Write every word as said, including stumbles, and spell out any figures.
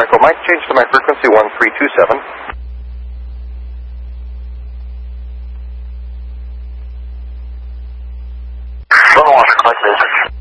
Echo Mike, change to my frequency one three two seven. One one, Mike Basic.